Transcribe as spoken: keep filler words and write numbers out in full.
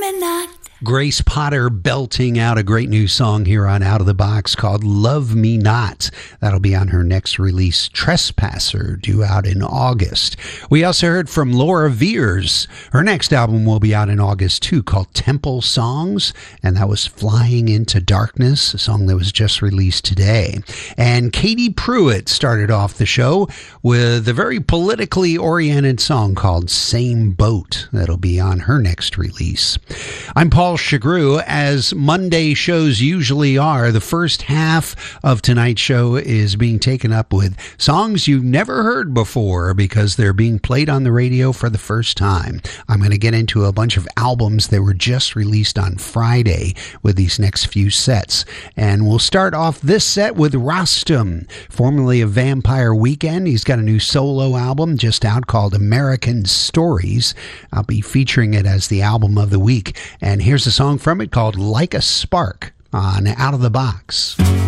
me not. Grace Potter belting out a great new song here on Out of the Box called Love Me Not. That'll be on her next release, Trespasser, due out in August. We also heard from Laura Veers. Her next album will be out in August too, called Temple Songs, and that was Flying into Darkness, a song that was just released today. And Katie Pruitt started off the show with a very politically oriented song called Same Boat. That'll be on her next release. I'm Paul Chagru. As Monday shows usually are, the first half of tonight's show is being taken up with songs you've never heard before because they're being played on the radio for the first time. I'm going to get into a bunch of albums that were just released on Friday with these next few sets. And we'll start off this set with Rostam, formerly of Vampire Weekend. He's got a new solo album just out called American Stories. I'll be featuring it as the album of the week. And here's a song from it called Like a Spark on Out of the Box.